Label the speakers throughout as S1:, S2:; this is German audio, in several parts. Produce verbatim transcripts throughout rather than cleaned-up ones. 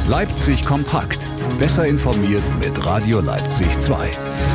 S1: Leipzig kompakt. Besser informiert mit Radio Leipzig zwei.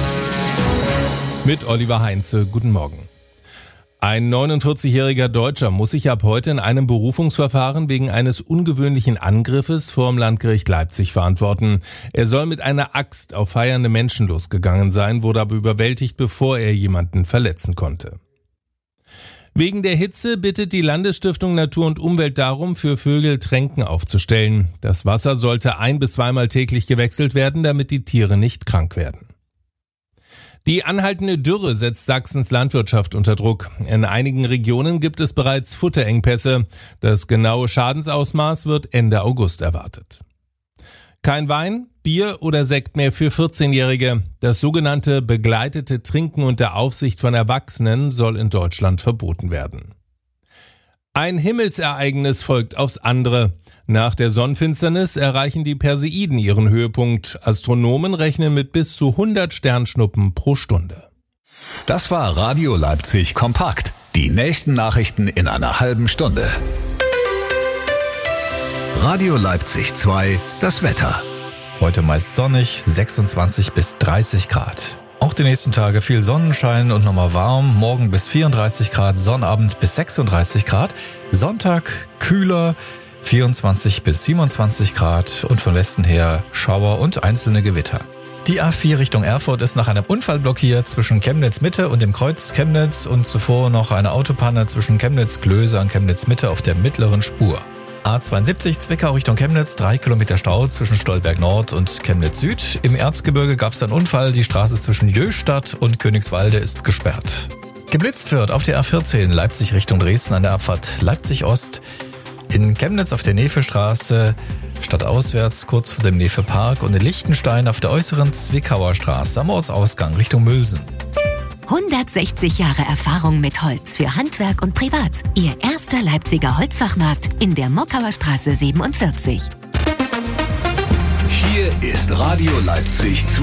S2: Mit Oliver Heinze, guten Morgen. Ein neunundvierzigjähriger Deutscher muss sich ab heute in einem Berufungsverfahren wegen eines ungewöhnlichen Angriffes vor dem Landgericht Leipzig verantworten. Er soll mit einer Axt auf feiernde Menschen losgegangen sein, wurde aber überwältigt, bevor er jemanden verletzen konnte. Wegen der Hitze bittet die Landesstiftung Natur und Umwelt darum, für Vögel Tränken aufzustellen. Das Wasser sollte ein- bis zweimal täglich gewechselt werden, damit die Tiere nicht krank werden. Die anhaltende Dürre setzt Sachsens Landwirtschaft unter Druck. In einigen Regionen gibt es bereits Futterengpässe. Das genaue Schadensausmaß wird Ende August erwartet. Kein Wein, Bier oder Sekt mehr für vierzehnjährige. Das sogenannte begleitete Trinken unter Aufsicht von Erwachsenen soll in Deutschland verboten werden. Ein Himmelsereignis folgt aufs andere. Nach der Sonnenfinsternis erreichen die Perseiden ihren Höhepunkt. Astronomen rechnen mit bis zu hundert Sternschnuppen pro Stunde.
S1: Das war Radio Leipzig kompakt. Die nächsten Nachrichten in einer halben Stunde. Radio Leipzig zwei, das Wetter.
S3: Heute meist sonnig, sechsundzwanzig bis dreißig Grad. Auch die nächsten Tage viel Sonnenschein und nochmal warm. Morgen bis vierunddreißig Grad, Sonnabend bis sechsunddreißig Grad. Sonntag kühler, vierundzwanzig bis siebenundzwanzig Grad und von Westen her Schauer und einzelne Gewitter. Die A vier Richtung Erfurt ist nach einem Unfall blockiert zwischen Chemnitz Mitte und dem Kreuz Chemnitz und zuvor noch eine Autopanne zwischen Chemnitz Klöße und Chemnitz Mitte auf der mittleren Spur. A zweiundsiebzig Zwickau Richtung Chemnitz, drei Kilometer Stau zwischen Stolberg Nord und Chemnitz Süd. Im Erzgebirge gab es einen Unfall, die Straße zwischen Jöstadt und Königswalde ist gesperrt. Geblitzt wird auf der A vierzehn Leipzig Richtung Dresden an der Abfahrt Leipzig Ost. In Chemnitz auf der Nevestraße, stadtauswärts kurz vor dem Nefe-Park und in Lichtenstein auf der äußeren Zwickauer Straße am Ortsausgang Richtung Mülsen.
S4: hundertsechzig Jahre Erfahrung mit Holz für Handwerk und Privat. Ihr erster Leipziger Holzfachmarkt in der Mockauer Straße siebenundvierzig.
S1: Hier ist Radio Leipzig zwei.